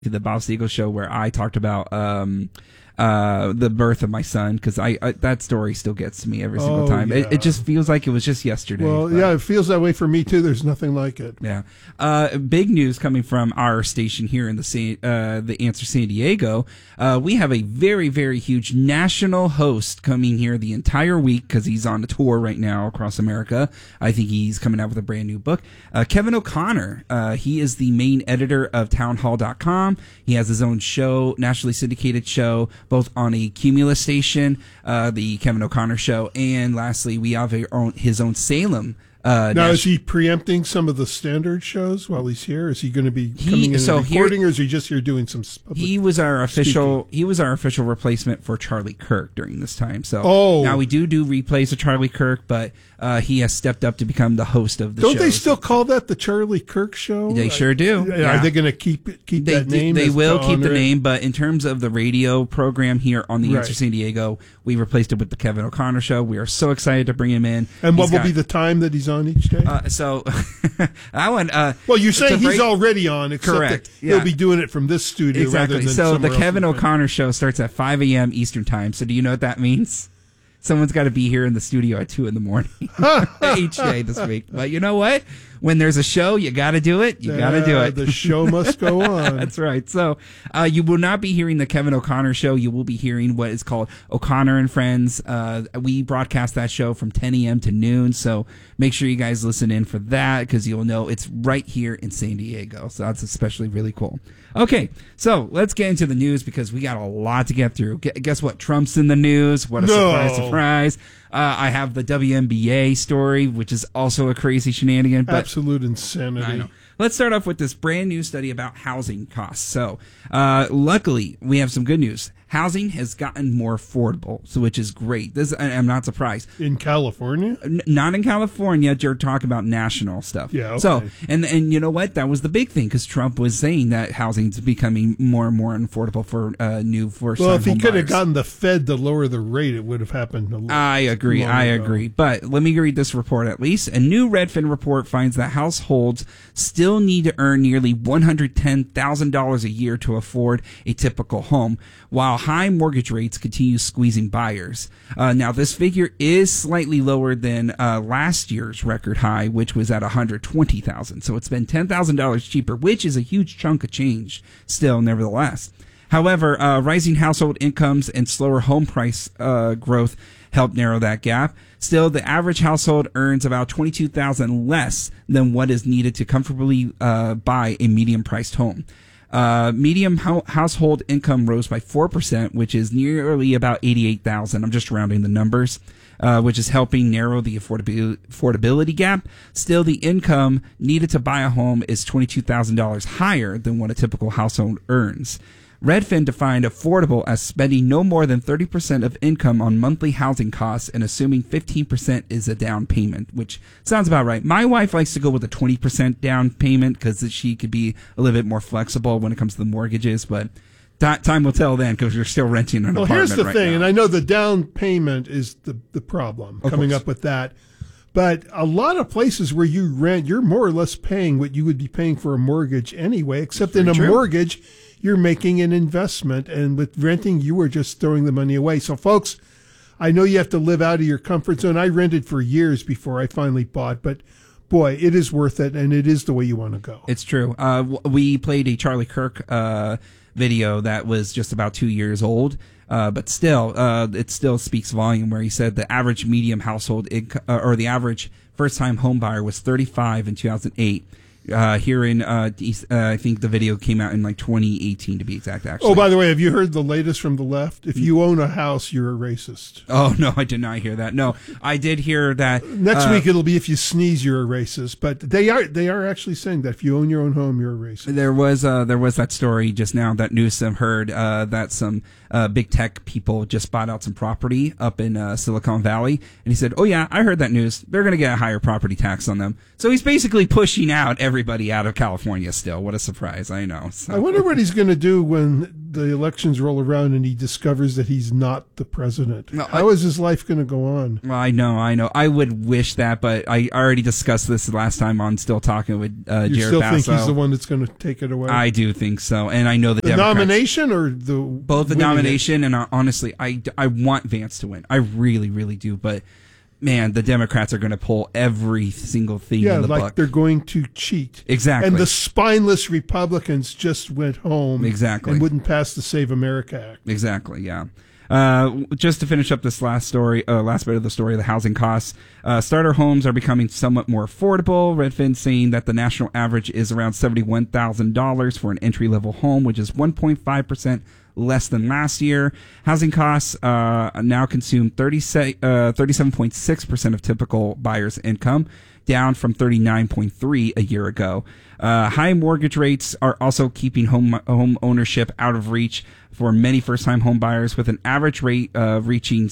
the Bob Siegel show where I talked about the birth of my son, because I that story still gets to me every single time. Yeah. It just feels like it was just yesterday. Well, yeah, it feels that way for me too. There's nothing like it. Yeah. Big news coming from our station here in the Answer San Diego. We have a very, very huge national host coming here the entire week because he's on a tour right now across America. I think he's coming out with a brand new book. Kevin O'Connor. He is the main editor of townhall.com. He has his own show, nationally syndicated show, both on a Cumulus station, the Kevin O'Connor Show, and lastly, we have his own Salem. Now, is he preempting some of the standard shows while he's here? Is he going to be coming in and recording, or is he just here doing some? He was our official. speaking? He was our official replacement for Charlie Kirk during this time. So now we do replays of Charlie Kirk, but he has stepped up to become the host of the show. Don't they still call that the Charlie Kirk Show? They sure do. Are they going to keep that name? They will keep the name, but in terms of the radio program here on the Answer San Diego, we replaced it with the Kevin O'Connor Show. We are so excited to bring him in. And what will be the time that he's on each day? So I went. Well, you're saying he's already on, except correct. That he'll be doing it from this studio rather than So the somewhere Kevin else. O'Connor Show starts at 5 a.m. Eastern Time. So do you know what that means? Someone's got to be here in the studio at 2 a.m. each day this week. But you know what? When there's a show, you got to do it. You got to do it. The show must go on. That's right. So you will not be hearing the Kevin O'Connor Show. You will be hearing what is called O'Connor and Friends. We broadcast that show from 10 a.m. to noon. So make sure you guys listen in for that, because you'll know it's right here in San Diego. So that's especially really cool. Okay, so let's get into the news, because we got a lot to get through. Guess what? Trump's in the news. What a surprise. I have the WNBA story, which is also a crazy shenanigan. But absolute insanity. I know. Let's start off with this brand new study about housing costs. So, luckily, we have some good news. Housing has gotten more affordable, so which is great. I'm not surprised. In California? Not in California. You're talking about national stuff. Yeah. Okay. So, and you know what? That was the big thing, because Trump was saying that housing's becoming more and more unaffordable for new first-time Well, if he home could have buyers. gotten the Fed to lower the rate, it would have happened. I agree. But let me read this report at least. A new Redfin report finds that households still need to earn nearly $110,000 a year to afford a typical home, while high mortgage rates continue squeezing buyers. Now, this figure is slightly lower than last year's record high, which was at $120,000. So it's been $10,000 cheaper, which is a huge chunk of change still, nevertheless. However, rising household incomes and slower home price growth help narrow that gap. Still, the average household earns about $22,000 less than what is needed to comfortably buy a medium-priced home. Medium household income rose by 4%, which is nearly about $88,000. I'm just rounding the numbers, which is helping narrow the affordability gap. Still, the income needed to buy a home is $22,000 higher than what a typical household earns. Redfin defined affordable as spending no more than 30% of income on monthly housing costs and assuming 15% is a down payment, which sounds about right. My wife likes to go with a 20% down payment because she could be a little bit more flexible when it comes to the mortgages, but time will tell then, because you're still renting an apartment. Well, here's the right thing, now. and I know the down payment is the problem, coming up with that. But a lot of places where you rent, you're more or less paying what you would be paying for a mortgage anyway, except in a mortgage, you're making an investment, and with renting, you are just throwing the money away. So, folks, I know you have to live out of your comfort zone. I rented for years before I finally bought, but boy, it is worth it, and it is the way you want to go. It's true. We played a Charlie Kirk video that was just about 2 years old, but still, it still speaks volume, where he said the average medium household income, or the average first-time home buyer was 35 in 2008. Here in, I think the video came out in like 2018 to be exact, actually. Oh, by the way, have you heard the latest from the left? If you own a house, you're a racist. Oh, no, I did not hear that. No, I did hear that. Next week it'll be if you sneeze, you're a racist. But they are actually saying that if you own your own home, you're a racist. There was that story just now that Newsom heard that some big tech people just bought out some property up in Silicon Valley, and he said, "Oh yeah, I heard that news. They're going to get a higher property tax on them." So he's basically pushing out everybody out of California still. What a surprise. I know. So. I wonder what he's going to do when the elections roll around and he discovers that he's not the president? No, How is his life going to go on? Well, I know. I would wish that, but I already discussed this last time on Still Talking with Jared You still Basso. think he's the one that's going to take it away? I do think so, and I know the Democrats, nomination or the both the nomination and honestly, I want Vance to win. I really, really do, but. Man, the Democrats are going to pull every single thing in the book. They're going to cheat. Exactly. And the spineless Republicans just went home. Exactly. And wouldn't pass the Save America Act. Exactly, yeah. Just to finish up this last bit of the story, the housing costs. Starter homes are becoming somewhat more affordable. Redfin saying that the national average is around $71,000 for an entry-level home, which is 1.5% less than last year. Housing costs now consume 37.6% of typical buyers' income, down from 39.3% a year ago. High mortgage rates are also keeping home ownership out of reach for many first-time home buyers, with an average rate reaching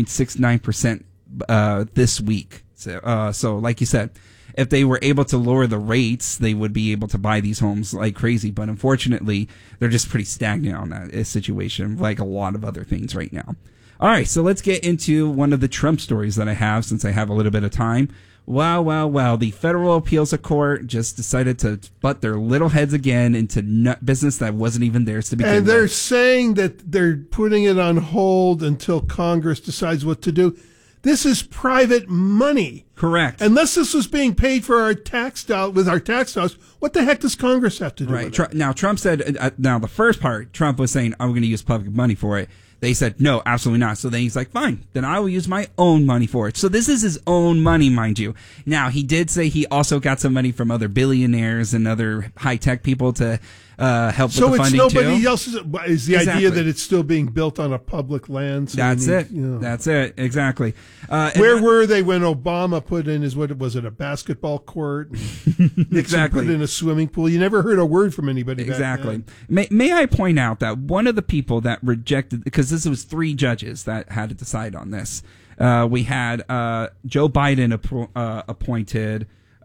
6.69% this week. So, like you said, if they were able to lower the rates, they would be able to buy these homes like crazy. But unfortunately, they're just pretty stagnant on that situation, like a lot of other things right now. All right, so let's get into one of the Trump stories that I have, since I have a little bit of time. Wow. The Federal Appeals Court just decided to butt their little heads again into business that wasn't even theirs to begin with. And they're saying that they're putting it on hold until Congress decides what to do. This is private money. Correct. Unless this was being paid for our tax with our tax dollars, what the heck does Congress have to do with it? Now, Trump said, the first part, Trump was saying, I'm going to use public money for it. They said, no, absolutely not. So then he's like, fine, then I will use my own money for it. So this is his own money, mind you. Now, he did say he also got some money from other billionaires and other high-tech people to help with the funding, too. So it's nobody else's. Is the idea that it's still being built on a public land? So That's it. That's it. Exactly. Where were they when Obama put in a basketball court? Exactly. Put in a swimming pool. You never heard a word from anybody. Exactly. May I point out that one of the people that rejected, because this was 3 judges that had to decide on this. We had Joe Biden appointed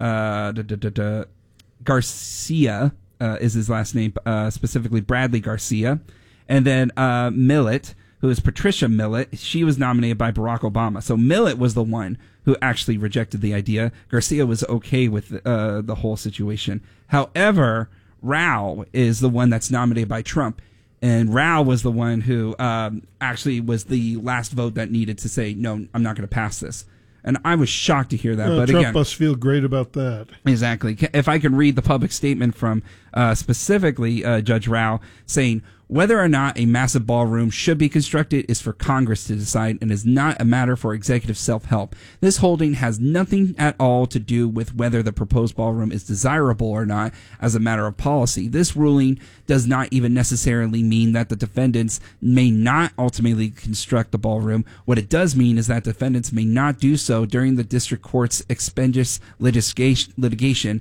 Garcia. Is his last name, specifically Bradley Garcia. And then Millett, who is Patricia Millett, she was nominated by Barack Obama. So Millett was the one who actually rejected the idea. Garcia was okay with the whole situation. However, Rao is the one that's nominated by Trump. And Rao was the one who actually was the last vote that needed to say, no, I'm not going to pass this. And I was shocked to hear that. But Trump again, must feel great about that. Exactly. If I can read the public statement from specifically Judge Rao saying, whether or not a massive ballroom should be constructed is for Congress to decide and is not a matter for executive self-help. This holding has nothing at all to do with whether the proposed ballroom is desirable or not as a matter of policy. This ruling does not even necessarily mean that the defendants may not ultimately construct the ballroom. What it does mean is that defendants may not do so during the district court's expeditious litigation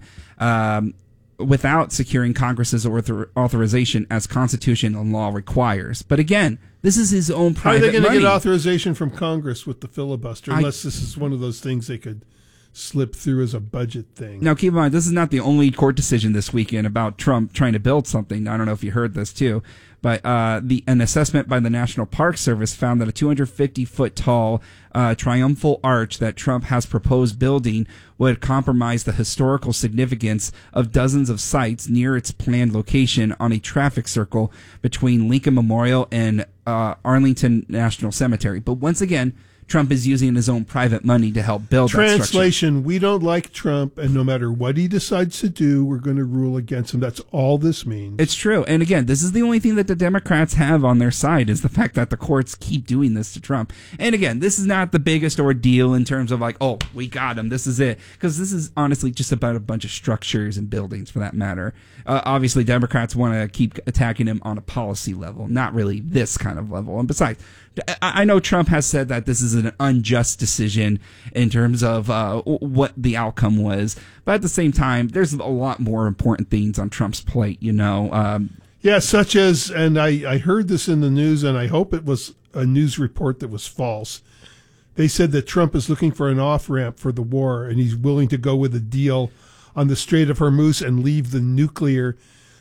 without securing Congress's authorization as Constitution and law requires. But again, this is his own private money. How are they going to get authorization from Congress with the filibuster, unless this is one of those things they could slip through as a budget thing? Now, keep in mind, this is not the only court decision this weekend about Trump trying to build something. I don't know if you heard this, too. But an assessment by the National Park Service found that a 250-foot tall triumphal arch that Trump has proposed building would compromise the historical significance of dozens of sites near its planned location on a traffic circle between Lincoln Memorial and Arlington National Cemetery. But once again, Trump is using his own private money to help build that structure. Translation, we don't like Trump, and no matter what he decides to do, we're going to rule against him. That's all this means. It's true. And again, this is the only thing that the Democrats have on their side is the fact that the courts keep doing this to Trump. And again, this is not the biggest ordeal in terms of like, oh, we got him, this is it. Because this is honestly just about a bunch of structures and buildings for that matter. Obviously, Democrats want to keep attacking him on a policy level, not really this kind of level. And besides, I know Trump has said that this is an unjust decision in terms of what the outcome was. But at the same time, there's a lot more important things on Trump's plate, you know. Yeah, such as, and I heard this in the news, and I hope it was a news report that was false. They said that Trump is looking for an off-ramp for the war, and he's willing to go with a deal on the Strait of Hormuz and leave the nuclear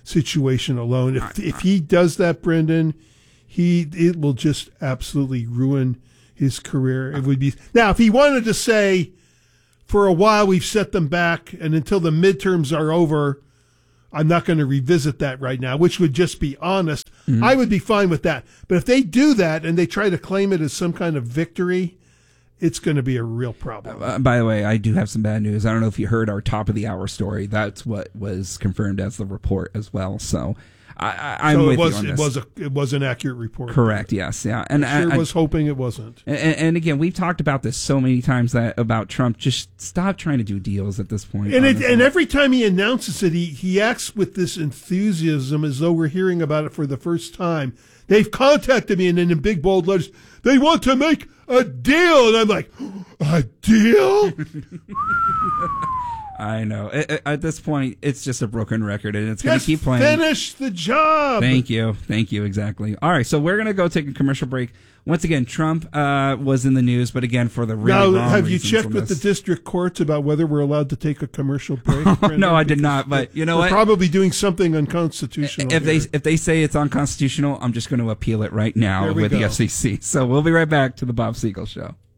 situation alone. If he does that, Brendan, it will just absolutely ruin his career. It would be now if he wanted to say, for a while we've set them back, and until the midterms are over, I'm not going to revisit that right now, which would just be honest. Mm-hmm. I would be fine with that. But if they do that and they try to claim it as some kind of victory, it's going to be a real problem. By the way, I do have some bad news. I don't know if you heard our top of the hour story. That's what was confirmed as the report as well. So I'm with you on this. It was an accurate report. Correct. Yes. Yeah. And I was hoping it wasn't. And again, we've talked about this so many times about Trump. Just stop trying to do deals at this point. And every time he announces it, he acts with this enthusiasm as though we're hearing about it for the first time. They've contacted me, and then in big bold letters, they want to make a deal, and I'm like, a deal? I know. At this point, it's just a broken record, and it's going to keep playing. Finish the job. Thank you. Exactly. All right, so we're going to go take a commercial break. Once again, Trump was in the news, but again, for the really wrong have you checked with the district courts about whether we're allowed to take a commercial break? No, I did not. But you know what? We're probably doing something unconstitutional. If they say it's unconstitutional, I'm just going to appeal it right now with the FCC. So we'll be right back to the Bob Siegel Show.